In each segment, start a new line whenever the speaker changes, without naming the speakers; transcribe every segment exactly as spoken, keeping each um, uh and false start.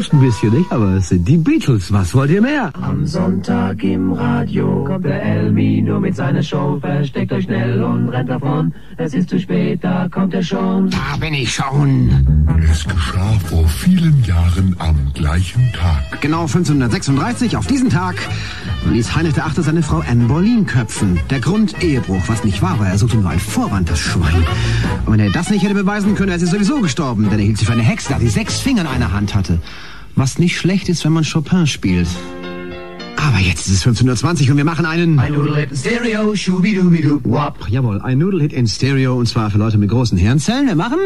überrascht ein bisschen, nicht? Aber es sind die Beatles. Was wollt ihr mehr?
Am Sonntag im Radio kommt der Elmi nur mit seiner Show. Versteckt euch schnell und rennt davon. Es ist zu spät, da kommt er schon.
Da bin ich schon.
Es geschah vor vielen Jahren am gleichen Tag.
Genau fünfzehnhundertsechsunddreißig, auf diesen Tag, ließ Heinrich der Achte seine Frau Anne Boleyn köpfen. Der Grund Ehebruch, was nicht wahr war. Er suchte nur ein Vorwand, das Schwein. Und wenn er das nicht hätte beweisen können, wäre sie sowieso gestorben. Denn er hielt sich für eine Hexe, da die sechs Finger in einer Hand hatte. Was nicht schlecht ist, wenn man Chopin spielt. Aber jetzt ist es fünfzehnhundertzwanzig und wir machen einen...
Ein Nudelhit in Stereo, schubidubidu, wap.
Jawohl, ein Nudelhit in Stereo und zwar für Leute mit großen Hirnzellen. Wir machen...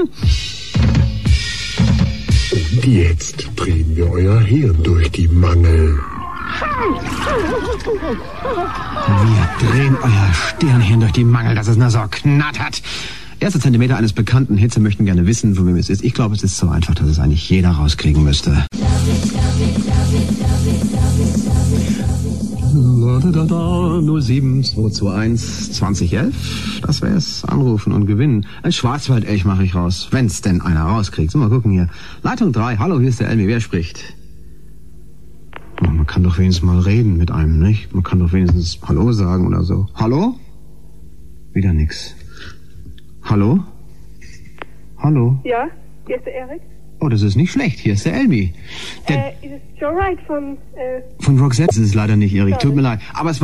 Und jetzt drehen wir euer Hirn durch die Mangel.
Wir drehen euer Stirnhirn durch die Mangel, dass es nur so knattert. Erste Zentimeter eines bekannten Hits. Wir möchten gerne wissen, von wem es ist. Ich glaube, es ist so einfach, dass es eigentlich jeder rauskriegen müsste. null sieben zwei zwei eins zwanzig elf. Das wäre es. Anrufen und gewinnen. Ein Schwarzwaldelch mache ich raus. Wenn's denn einer rauskriegt. So, mal gucken hier. Leitung drei. Hallo, hier ist der Elmi. Wer spricht? Oh, man kann doch wenigstens mal reden mit einem, nicht? Man kann doch wenigstens Hallo sagen oder so. Hallo? Wieder nix. Hallo? Hallo?
Ja, hier ist der Erik.
Oh, das ist nicht schlecht. Hier ist der Elmi. Der
Äh, ist es Joe Wright von... Äh
von Roxette ist es leider nicht, Erik. Tut mir leid. Aber es war